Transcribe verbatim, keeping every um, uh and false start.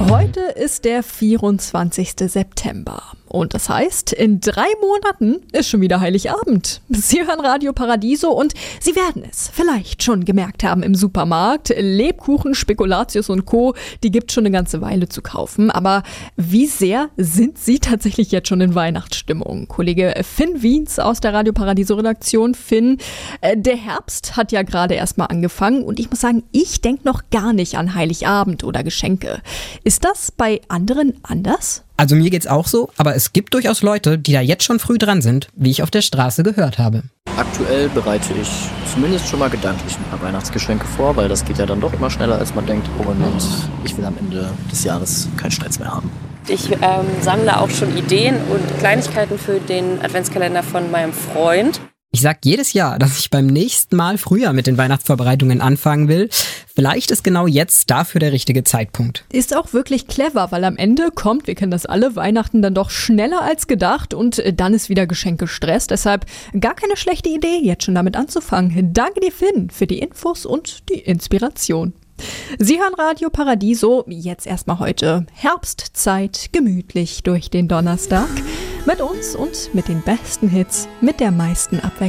Heute ist der vierundzwanzigster September und das heißt, in drei Monaten ist schon wieder Heiligabend. Sie hören Radio Paradiso und Sie werden es vielleicht schon gemerkt haben im Supermarkt. Lebkuchen, Spekulatius und Co., die gibt schon eine ganze Weile zu kaufen. Aber wie sehr sind Sie tatsächlich jetzt schon in Weihnachtsstimmung? Kollege Finn Wiens aus der Radio Paradiso Redaktion. Finn, äh, der Herbst hat ja gerade erst mal angefangen und ich muss sagen, ich denke noch gar nicht an Heiligabend oder Geschenke. Ist das bei anderen anders? Also mir geht's auch so, aber es gibt durchaus Leute, die da jetzt schon früh dran sind, wie ich auf der Straße gehört habe. Aktuell bereite ich zumindest schon mal gedanklich ein paar Weihnachtsgeschenke vor, weil das geht ja dann doch immer schneller, als man denkt. Und ich will am Ende des Jahres keinen Stress mehr haben. Ich ähm, sammle auch schon Ideen und Kleinigkeiten für den Adventskalender von meinem Freund. Ich sag jedes Jahr, dass ich beim nächsten Mal früher mit den Weihnachtsvorbereitungen anfangen will. Vielleicht ist genau jetzt dafür der richtige Zeitpunkt. Ist auch wirklich clever, weil am Ende kommt, wir kennen das alle, Weihnachten dann doch schneller als gedacht und dann ist wieder Geschenkestress. Deshalb gar keine schlechte Idee, jetzt schon damit anzufangen. Danke dir, Finn, für die Infos und die Inspiration. Sie hören Radio Paradiso, jetzt erstmal heute Herbstzeit, gemütlich durch den Donnerstag. Mit uns und mit den besten Hits, mit der meisten Abwechslung.